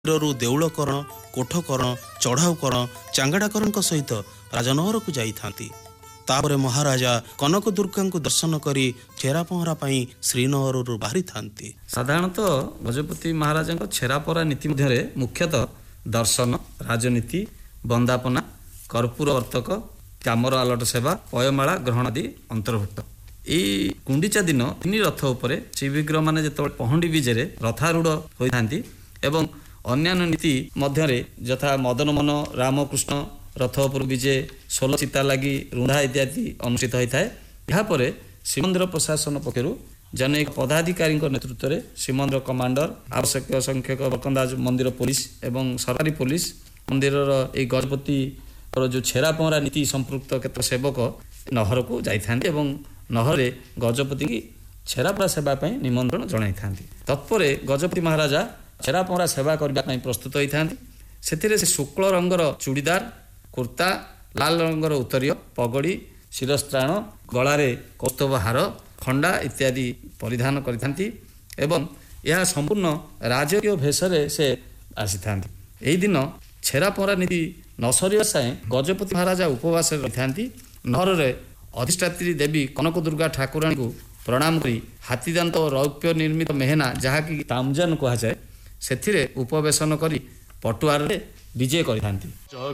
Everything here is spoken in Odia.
ଦେଉଳକରଣ କୋଠକରଣ ଚଢ଼ାଉକରଣ ଚାଙ୍ଗାଡ଼ାକରଣଙ୍କ ସହିତ ରାଜନଗରକୁ ଯାଇଥାନ୍ତି। ତାପରେ ମହାରାଜା କନକ ଦୁର୍ଗାଙ୍କୁ ଦର୍ଶନ କରି ଛେରା ପହଁରା ପାଇଁ ଶ୍ରୀନଗରରୁ ବାହାରିଥାନ୍ତି। ସାଧାରଣତଃ ଗଜପତି ମହାରାଜାଙ୍କ ଛେରାପହଁରା ନୀତି ମଧ୍ୟରେ ମୁଖ୍ୟତଃ ଦର୍ଶନ, ରାଜନୀତି, ବନ୍ଦାପନା, କର୍ପୂର ବର୍ତ୍ତକ, ଚାମର ଆଲଟ ସେବା, ପୟମାଳା ଗ୍ରହଣ ଆଦି ଅନ୍ତର୍ଭୁକ୍ତ। ଏହି ଗୁଣ୍ଡିଚା ଦିନ 3 ରଥ ଉପରେ ଶ୍ରୀବିଗ୍ରହମାନେ ଯେତେବେଳେ ପହଣ୍ଡି ବିଜେରେ ରଥାରୂଢ଼ ହୋଇଥାନ୍ତି ଏବଂ ଅନ୍ୟାନ୍ୟ ନୀତି ମଧ୍ୟରେ ଯଥା ମଦନମୋହନ ରାମକୃଷ୍ଣ ରଥ ଉପରୁ ବିଜେ, 16 ଚିତା ଲାଗି ରୁଣ୍ଡା ଇତ୍ୟାଦି ଅନୁଷ୍ଠିତ ହୋଇଥାଏ। ଏହାପରେ ଶ୍ରୀମନ୍ଦିର ପ୍ରଶାସନ ପକ୍ଷରୁ ଜନୈକ ପଦାଧିକାରୀଙ୍କ ନେତୃତ୍ୱରେ ଶ୍ରୀମନ୍ଦିର କମାଣ୍ଡର, ଆବଶ୍ୟକ ସଂଖ୍ୟକ ବରକନ୍ଦାଜ ମନ୍ଦିର ପୋଲିସ ଏବଂ ସରକାରୀ ପୋଲିସ ମନ୍ଦିରର ଏହି ଗଜପତିଙ୍କର ଯେଉଁ ଛେରା ପହଁରା ନୀତି ସମ୍ପୃକ୍ତ କେତେକ ସେବକ ନହରକୁ ଯାଇଥାନ୍ତି ଏବଂ ନହରରେ ଗଜପତିଙ୍କୁ ଛେରାପହଁରା ସେବା ପାଇଁ ନିମନ୍ତ୍ରଣ ଜଣାଇଥାନ୍ତି। ତତ୍ପରେ ଗଜପତି ମହାରାଜା ଛେରା ପହଁରା ସେବା କରିବା ପାଇଁ ପ୍ରସ୍ତୁତ ହୋଇଥାନ୍ତି। ସେଥିରେ ସେ ଶୁକ୍ଳ ରଙ୍ଗର ଚୁଡ଼ିଦାର, କୁର୍ତ୍ତା, ଲାଲ ରଙ୍ଗର ଉତ୍ତରୀୟ, ପଗଡ଼ି, ଶିରସ୍ତ୍ରାଣ, ଗଳାରେ କୌସ୍ତୁଭ ହାର, ଖଣ୍ଡା ଇତ୍ୟାଦି ପରିଧାନ କରିଥାନ୍ତି ଏବଂ ଏହା ସମ୍ପୂର୍ଣ୍ଣ ରାଜକୀୟ ବେଶରେ ସେ ଆସିଥାନ୍ତି। ଏହି ଦିନ ଛେରା ପହଁରା ନୀତି ନ ସରିବା ଯାଏଁ ଗଜପତି ମହାରାଜା ଉପବାସରେ ରହିଥାନ୍ତି। ନହରରେ ଅଧିଷ୍ଠାତ୍ରୀ ଦେବୀ କନକ ଦୁର୍ଗା ଠାକୁରାଣୀଙ୍କୁ ପ୍ରଣାମ କରି ହାତୀଦାନ୍ତ ଓ ରୌପ୍ୟ ନିର୍ମିତ ମେହେନା, ଯାହାକି ତାମଜାନ କୁହାଯାଏ, ସେଥିରେ ଉପବେଶନ କରି ପଟୁଆରରେ ବିଜେ କରିଥାନ୍ତି।